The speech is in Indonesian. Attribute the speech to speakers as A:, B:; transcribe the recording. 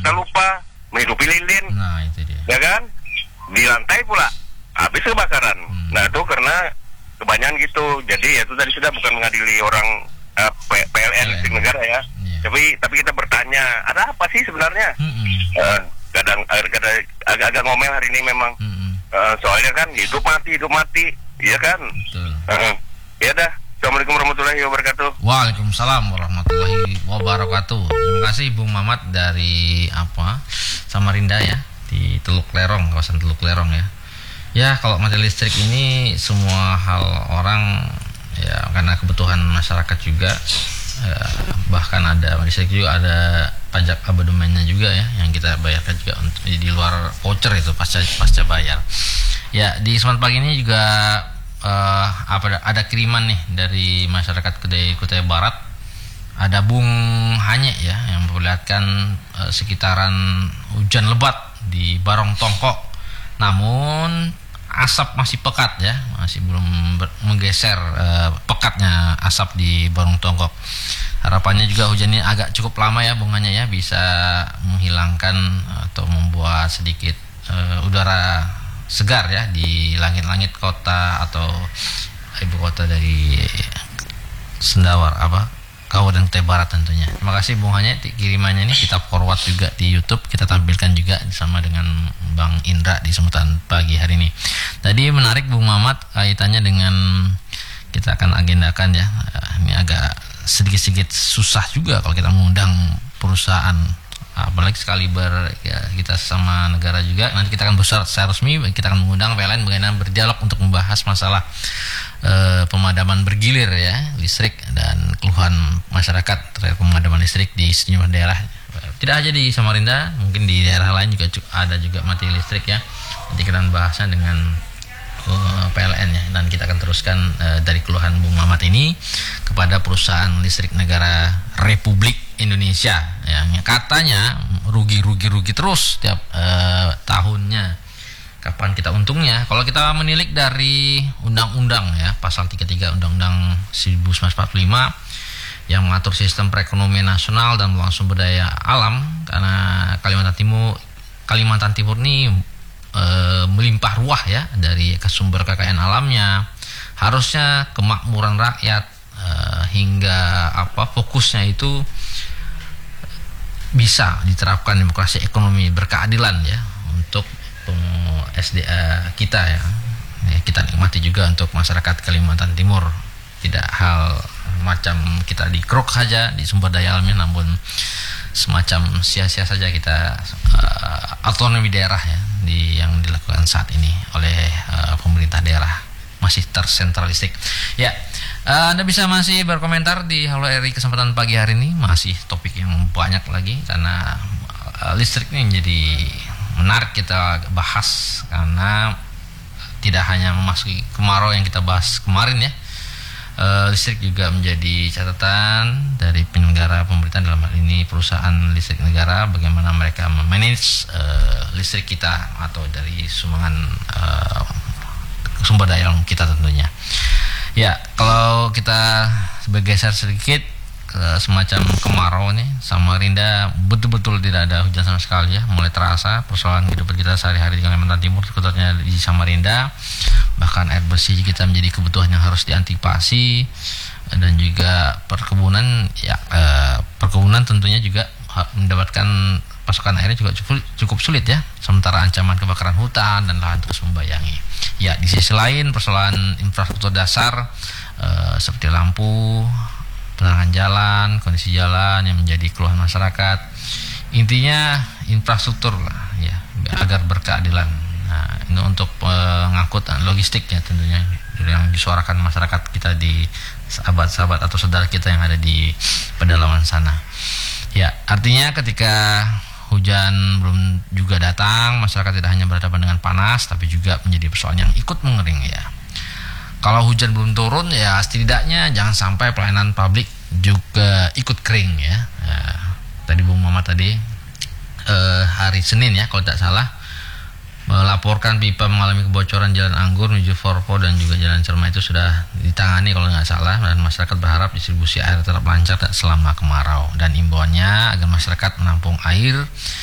A: kita lupa menghidupi lilin.
B: Nah, itu dia.
A: Ya kan? Di lantai pula habis kebakaran. Nah, itu karena kebanyakan gitu. Jadi itu tadi sudah bukan mengadili orang PLN listrik negara ya. Tapi kita bertanya, ada apa sih sebenarnya? Kadang agak ngomel hari ini memang. Soalnya kan hidup mati, iya kan? Ya dah. Assalamualaikum warahmatullahi wabarakatuh.
B: Waalaikumsalam warahmatullahi wabarakatuh. Terima kasih Bung Mamat dari Samarinda ya, di Teluk Lerong, kawasan Teluk Lerong ya. Ya, kalau mati listrik ini semua hal orang ya, karena kebutuhan masyarakat juga. Bahkan ada listrik juga, ada pajak abonemennya juga ya, yang kita bayarkan juga untuk di luar voucher itu pasca bayar. Ya, di kesempatan pagi ini juga ada kiriman nih dari masyarakat Kutai Barat. Ada Bung Hanye ya, yang memperlihatkan sekitaran hujan lebat di Barong Tongkok, namun asap masih pekat ya, masih belum menggeser pekatnya asap di Barong Tongkok. Harapannya juga hujan ini agak cukup lama ya Bung Hanye ya, bisa menghilangkan atau membuat sedikit udara segar ya di langit-langit kota atau ibu kota dari Sendawar Kabupaten Kutai Barat tentunya. Terima kasih Bung Hanye, kirimannya ini kita forward juga di YouTube, kita tampilkan juga sama dengan Bang Indra di kesempatan pagi hari ini. Tadi menarik Bung Mamat kaitannya dengan kita akan agendakan ya. Ini agak sedikit susah juga kalau kita mengundang perusahaan, apalagi sekaliber ya, kita sama negara juga. Nanti kita akan berusaha secara resmi, kita akan mengundang PLN bagaimana berdialog untuk membahas masalah pemadaman bergilir ya listrik dan keluhan masyarakat terkait pemadaman listrik di sejumlah daerah. Tidak aja di Samarinda, mungkin di daerah lain juga ada juga mati listrik ya. Nanti kita akan bahasnya dengan PLN ya, dan kita akan teruskan dari keluhan Bung Mamat ini kepada perusahaan listrik negara Republik Indonesia yang katanya rugi terus tiap tahunnya. Kapan kita untungnya? Kalau kita menilik dari undang-undang ya, pasal 33 Undang-Undang 1945 yang mengatur sistem perekonomian nasional dan pengelolaan sumber daya alam, karena Kalimantan Timur ini melimpah ruah ya dari sumber kekayaan alamnya. Harusnya kemakmuran rakyat hingga fokusnya itu bisa diterapkan demokrasi ekonomi berkeadilan ya untuk SDA kita ya. Kita nikmati juga untuk masyarakat Kalimantan Timur, tidak hal macam kita dikeruk saja di sumber daya alamnya, namun semacam sia-sia saja kita otonomi daerah ya yang dilakukan saat ini oleh pemerintah daerah, masih tersentralistik ya. Anda bisa masih berkomentar di Halo RI kesempatan pagi hari ini, masih topik yang banyak lagi karena listrik ini menjadi menarik kita bahas, karena tidak hanya memasuki kemarau yang kita bahas kemarin ya. Listrik juga menjadi catatan dari penyelenggara pemerintah, dalam hal ini perusahaan listrik negara, bagaimana mereka memanage listrik kita atau dari sumbangan sumber daya alam kita tentunya. Ya, kalau kita bergeser sedikit semacam kemarau nih, Samarinda betul-betul tidak ada hujan sama sekali ya, mulai terasa persoalan kehidupan kita sehari-hari di Kalimantan Timur, khususnya di Samarinda. Bahkan air bersih kita menjadi kebutuhan yang harus diantisipasi, dan juga perkebunan ya, perkebunan tentunya juga mendapatkan pasokan airnya juga cukup sulit ya, sementara ancaman kebakaran hutan dan lahan terus membayangi. Ya, di sisi lain persoalan infrastruktur dasar seperti lampu, penerangan jalan, kondisi jalan yang menjadi keluhan masyarakat. Intinya infrastruktur lah ya, agar berkeadilan. Nah, ini untuk pengangkut logistik ya tentunya yang disuarakan masyarakat kita di sahabat-sahabat atau saudara kita yang ada di pedalaman sana. Ya, artinya ketika hujan belum juga datang, masyarakat tidak hanya berhadapan dengan panas, tapi juga menjadi persoalan yang ikut mengering ya. Kalau hujan belum turun ya setidaknya jangan sampai pelayanan publik juga ikut kering ya. Tadi Bung Mamat tadi hari Senin ya kalau tidak salah melaporkan pipa mengalami kebocoran Jalan Anggur menuju Forpo dan juga Jalan Cermai itu sudah ditangani kalau nggak salah, dan masyarakat berharap distribusi air tetap lancar selama kemarau, dan imbauannya agar masyarakat menampung air